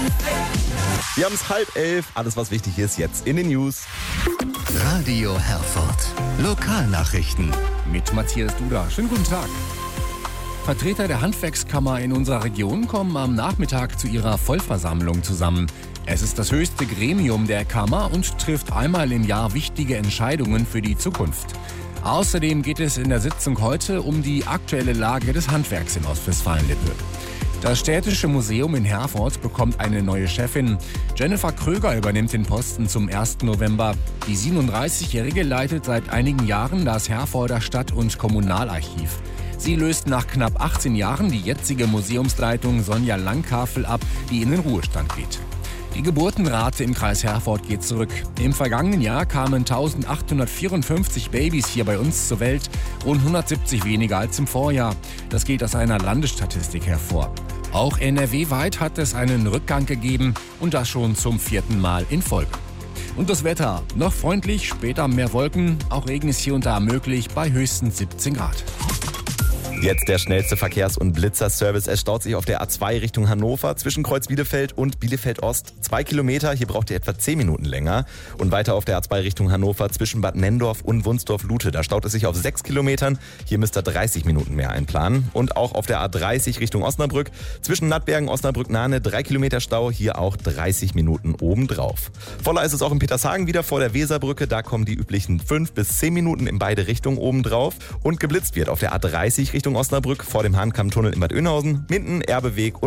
Wir haben es 10:30. Alles, was wichtig ist, jetzt in den News. Radio Herford. Lokalnachrichten. Mit Matthias Duda. Schönen guten Tag. Vertreter der Handwerkskammer in unserer Region kommen am Nachmittag zu ihrer Vollversammlung zusammen. Es ist das höchste Gremium der Kammer und trifft einmal im Jahr wichtige Entscheidungen für die Zukunft. Außerdem geht es in der Sitzung heute um die aktuelle Lage des Handwerks in Ostwestfalen-Lippe. Das Städtische Museum in Herford bekommt eine neue Chefin. Jennifer Kröger übernimmt den Posten zum 1. November. Die 37-Jährige leitet seit einigen Jahren das Herforder Stadt- und Kommunalarchiv. Sie löst nach knapp 18 Jahren die jetzige Museumsleitung Sonja Langkafel ab, die in den Ruhestand geht. Die Geburtenrate im Kreis Herford geht zurück. Im vergangenen Jahr kamen 1854 Babys hier bei uns zur Welt, rund 170 weniger als im Vorjahr. Das geht aus einer Landesstatistik hervor. Auch NRW-weit hat es einen Rückgang gegeben und das schon zum 4. Mal in Folge. Und das Wetter, noch freundlich, später mehr Wolken, auch Regen ist hier und da möglich bei höchstens 17 Grad. Jetzt der schnellste Verkehrs- und Blitzerservice. Es staut sich auf der A2 Richtung Hannover zwischen Kreuz Bielefeld und Bielefeld Ost. 2 Kilometer, hier braucht ihr etwa 10 Minuten länger. Und weiter auf der A2 Richtung Hannover zwischen Bad Nenndorf und Wunsdorf-Lute. Da staut es sich auf 6 Kilometern. Hier müsst ihr 30 Minuten mehr einplanen. Und auch auf der A30 Richtung Osnabrück zwischen Nattbergen, Osnabrück-Nahne 3 Kilometer Stau. Hier auch 30 Minuten obendrauf. Voller ist es auch in Petershagen wieder vor der Weserbrücke. Da kommen die üblichen 5 bis 10 Minuten in beide Richtungen obendrauf. Und geblitzt wird auf der A30 Richtung Osnabrück vor dem Hahnkammtunnel in Bad Oeynhausen, Minden, Erbeweg und